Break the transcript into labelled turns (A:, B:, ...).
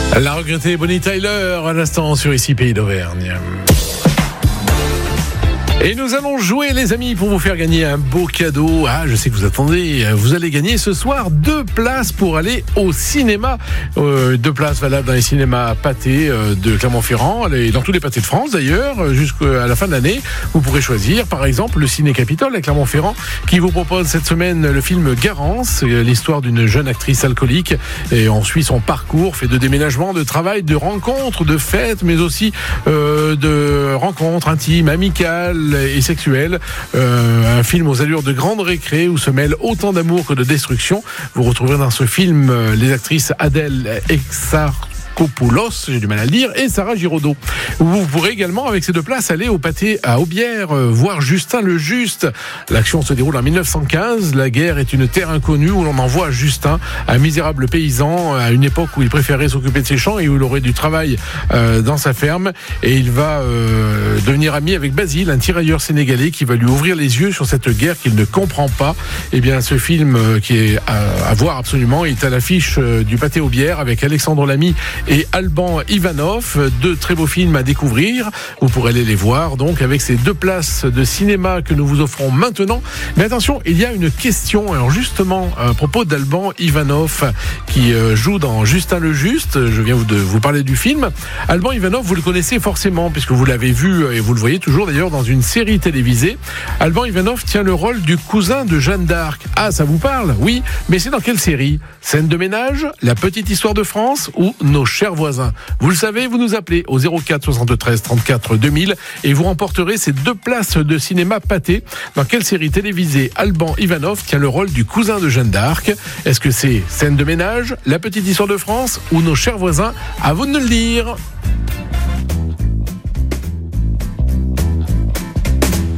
A: La regrettée Bonnie Tyler, à l'instant sur Ici Pays d'Auvergne. Et nous allons jouer, les amis, pour vous faire gagner un beau cadeau. Ah, je sais que vous attendez. Vous allez gagner ce soir 2 places pour aller au cinéma. 2 places valables dans les cinémas Pathé de Clermont-Ferrand, et dans tous les Pathés de France d'ailleurs, jusqu'à la fin de l'année. Vous pourrez choisir, par exemple, le Ciné Capitole à Clermont-Ferrand, qui vous propose cette semaine le film Garance, l'histoire d'une jeune actrice alcoolique. Et on suit son parcours, fait de déménagement, de travail, de rencontres, de fêtes, mais aussi de rencontres intimes, amicales et sexuelle. Un film aux allures de grande récré où se mêlent autant d'amour que de destruction. Vous retrouverez dans ce film les actrices Adèle Exarchopoulos, j'ai du mal à le dire, et Sarah Giraudot. Vous pourrez également, avec ces 2 places, aller au Pathé à Aubière, voir Justin le Juste. L'action se déroule en 1915. La guerre est une terre inconnue où l'on envoie Justin, un misérable paysan, à une époque où il préférait s'occuper de ses champs et où il aurait du travail dans sa ferme. Et il va devenir ami avec Basile, un tirailleur sénégalais qui va lui ouvrir les yeux sur cette guerre qu'il ne comprend pas. Eh bien, ce film qui est à voir absolument est à l'affiche du Pathé Aubière avec Alexandre Lamy et Alban Ivanov. 2 très beaux films à découvrir. Vous pourrez aller les voir donc avec ces 2 places de cinéma que nous vous offrons maintenant. Mais attention, il y a une question. Alors justement, à propos d'Alban Ivanov qui joue dans Justin le Juste, je viens de vous parler du film. Alban Ivanov, vous le connaissez forcément puisque vous l'avez vu et vous le voyez toujours d'ailleurs dans une série télévisée. Alban Ivanov tient le rôle du cousin de Jeanne d'Arc. Ah, ça vous parle? Oui, mais c'est dans quelle série? Scène de ménage, La petite histoire de France ou Nos chers voisins? Vous le savez, vous nous appelez au 04 73 34 2000 et vous remporterez ces 2 places de cinéma Pathé. Dans quelle série télévisée Alban Ivanov tient le rôle du cousin de Jeanne d'Arc? Est-ce que c'est Scène de ménage, La petite histoire de France ou Nos chers voisins? À vous de nous le dire.